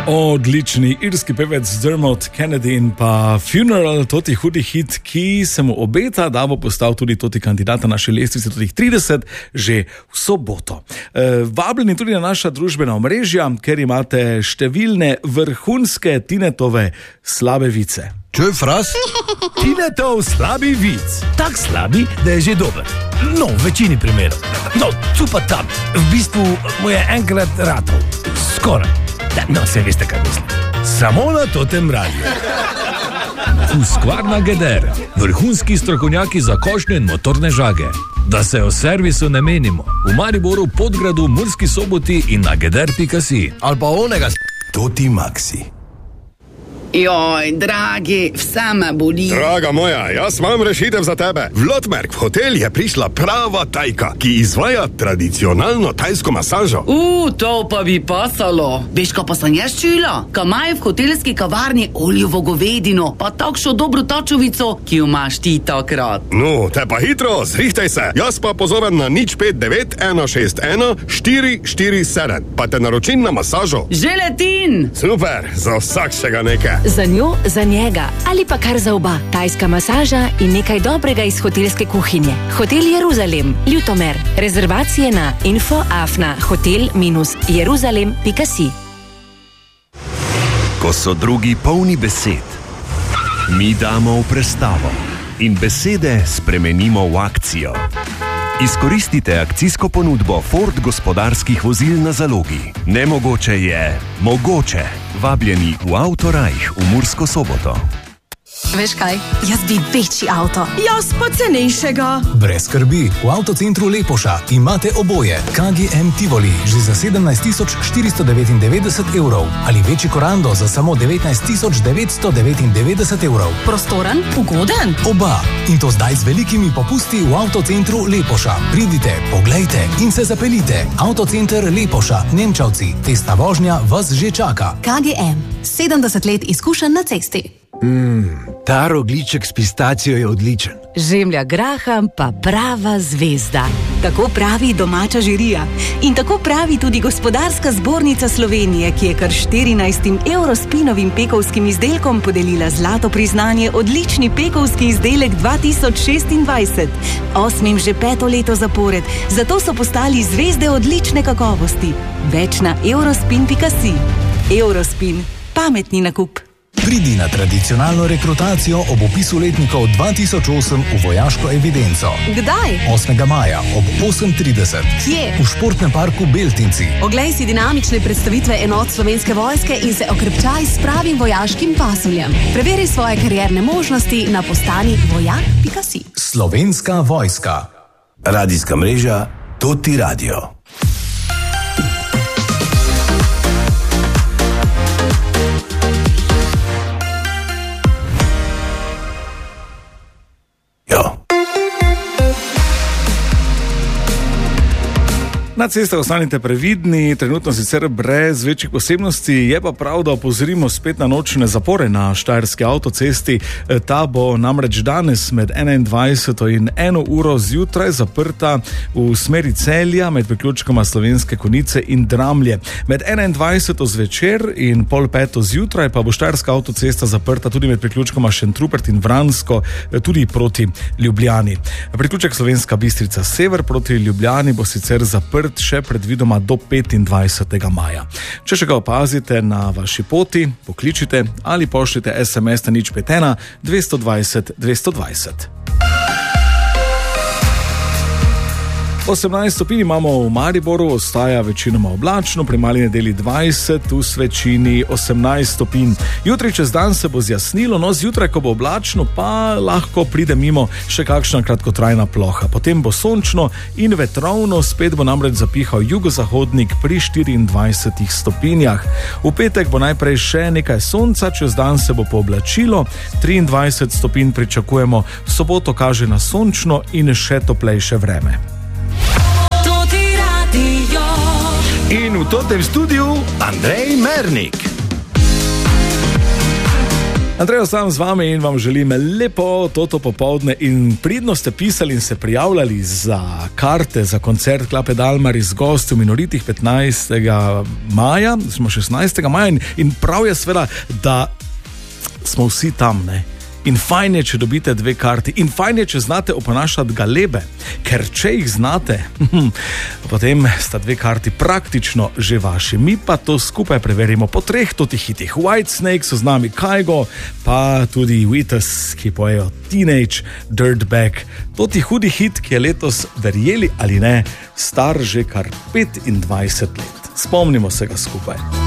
Odlični irski pevec Dermot Kennedy in pa Funeral, toti hudi hit, ki se mu obeta, da bo postal tudi toti kandidat na naši lestvici, totih 30, že v soboto. Vabljeni tudi na naša družbena omrežja, ker imate številne vrhunske Tinetove slabe vice. Čuj, fras? Tinetov slabi vic. Tak slabi, da je že dober. No, v večini primerov. No, tu pa tam. V bistvu mu je enkrat ratov. Skoraj. No, se veste, kaj mislim. Samo na totem radiju. Husqvarna Geder. Vrhunski strokovnjaki za košnje in motorne žage. Da se o servisu ne menimo. V Mariboru, Podgradu, Murski Soboti in na geder.si. Ali pa onega Toti Maxi. Joj, dragi, vse me boli. Draga moja, jaz imam rešitev za tebe. V Lotmerk v hotel je prišla prava tajka, ki izvaja tradicionalno tajsko masažo. To pa bi pasalo. Veš, ko pa sem jaz čula? Ko imajo v hotelski kavarni oljevo govedino, pa takšno dobro tačovico, ki jo imaš ti takrat. No, te pa hitro, zrihtaj se. Jaz pa pozovem na 059 161 447. Pa te naročim na masažo. Že letin! Super, za vsakšega nekaj. Za njo, za njega ali pa kar za oba. Tajska masaža in nekaj dobrega iz hotelske kuhinje. Hotel Jeruzalem, Ljutomer. Rezervacije na info@hotel-jeruzalem.si. Ko so drugi polni besed, mi damo v prestavo in besede spremenimo v akcijo. Izkoristite akcijsko ponudbo Ford gospodarskih vozil na zalogi. Nemogoče je mogoče. Vabljeni v Autorajh v Mursko Soboto. Veš kaj? Jaz bi večji avto. Jaz pa cenejšega. Brez skrbi, v Avtocentru Lepoša imate oboje. KGM Tivoli že za 17 499 evrov ali večji Korando za samo 19 999 evrov. Prostoren, ugoden? Oba. In to zdaj z velikimi popusti v Avtocentru Lepoša. Pridite, poglejte in se zapeljite. Avtocenter Lepoša, Nemčavci. Testna vožnja vas že čaka. KGM, 70 let izkušenj na cesti. Ta rogljiček s pistacijo je odličen. Žemlja graham pa prava zvezda. Tako pravi domača žirija. In tako pravi tudi Gospodarska zbornica Slovenije, ki je kar 14 Eurospinovim pekovskim izdelkom podelila zlato priznanje odlični pekovski izdelek 2026. 8. že 5. leto zapored, zato so postali zvezde odlične kakovosti. Več na eurospin.si. Eurospin. Pametni nakup. Pridi na tradicionalno rekrutacijo ob opisu letnikov 2008 v vojaško evidenco. Kdaj? 8. maja ob 8:30. Kje? V športnem parku Beltinci. Oglej si dinamične predstavitve enot Slovenske vojske in se okrepčaj s pravim vojaškim pasuljem. Preveri svoje karierne možnosti na postani vojak.si. Slovenska vojska. Radijska mreža Toti Radio. Na cestah ostanite previdni, trenutno sicer brez večjih posebnosti, je pa prav, da opozorimo spet na nočne zapore na štajerski avtocesti. Ta bo namreč danes med 21. in 1 uro zjutraj zaprta v smeri Celja med priključkoma Slovenske Konjice in Dramlje. Med 21. zvečer in 4:30 zjutraj pa bo štajerska avtocesta zaprta tudi med priključkoma Šentrupert in Vransko, tudi proti Ljubljani. Priključek Slovenska Bistrica Sever proti Ljubljani bo sicer zaprt še predvidoma do 25. maja. Če še ga opazite na vaši poti, pokličite ali pošljite SMS na 051 220 220. 18 stopinj imamo v Mariboru, ostaja večinoma oblačno, pri mali nedeli 20, v Svečini 18 stopinj. Jutri čez dan se bo zjasnilo, no zjutraj, ko bo oblačno, pa lahko pride mimo še kakšna kratkotrajna ploha. Potem bo sončno in vetrovno, spet bo namreč zapihal jugozahodnik pri 24 stopinjah. V petek bo najprej še nekaj sonca, čez dan se bo pooblačilo, 23 stopinj pričakujemo, v soboto kaže na sončno in še toplejše vreme. In v totem studiu Andrej Mernik. Andrej, ostajam z vami in vam želim lepo toto popoldne in pridno ste pisali in se prijavljali za karte za koncert Klape Dalmar z gostjo Minoritih 15. maja, smo 16. maja in prav je seveda, da smo vsi tam, ne? In fajn je, če dobite 2 karti, in fajn je, če znate oponašati galebe, ker če jih znate, potem sta 2 karti praktično že vaši. Mi pa to skupaj preverimo po 3 totih hitih. Whitesnake so z nami Kygo, pa tudi Wheatus, ki pojejo Teenage Dirtbag. Toti hudi hit, ki je letos, verjeli ali ne, star že kar 25 let. Spomnimo se ga skupaj.